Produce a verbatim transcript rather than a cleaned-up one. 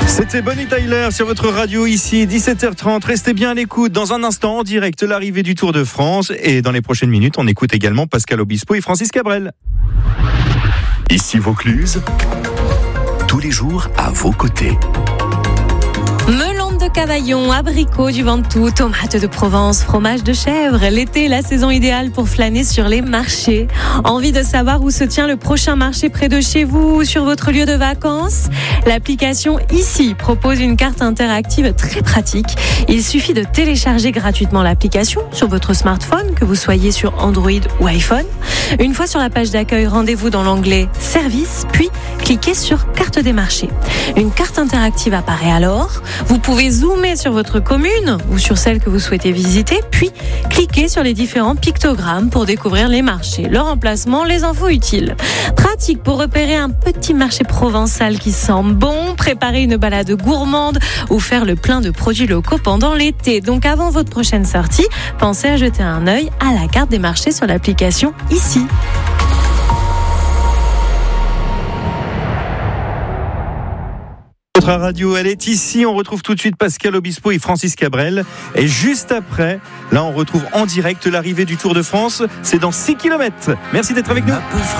C'était Bonnie Tyler sur votre radio ici, dix-sept heures trente. Restez bien à l'écoute. Dans un instant, en direct, l'arrivée du Tour de France. Et dans les prochaines minutes, on écoute également Pascal Obispo et Francis Cabrel. Ici Vaucluse, tous les jours à vos côtés. Melon de Cavaillon, abricots du Ventoux, tomates de Provence, fromage de chèvre. L'été est la saison idéale pour flâner sur les marchés. Envie de savoir où se tient le prochain marché près de chez vous ou sur votre lieu de vacances ? L'application Ici propose une carte interactive très pratique. Il suffit de télécharger gratuitement l'application sur votre smartphone, que vous soyez sur Android ou iPhone. Une fois sur la page d'accueil, rendez-vous dans l'onglet Service, puis cliquez sur Carte des marchés. Une carte interactive apparaît alors. Vous pouvez zoomer sur votre commune ou sur celle que vous souhaitez visiter, puis cliquez sur les différents pictogrammes pour découvrir les marchés, leur emplacement, les infos utiles. Pratique pour repérer un petit marché provençal qui sent bon, préparer une balade gourmande ou faire le plein de produits locaux pendant l'été. Donc avant votre prochaine sortie, pensez à jeter un œil à la carte des marchés sur l'application Ici. Notre radio, elle est ici. On retrouve tout de suite Pascal Obispo et Francis Cabrel. Et juste après, là, on retrouve en direct l'arrivée du Tour de France. C'est dans six kilomètres. Merci d'être avec nous.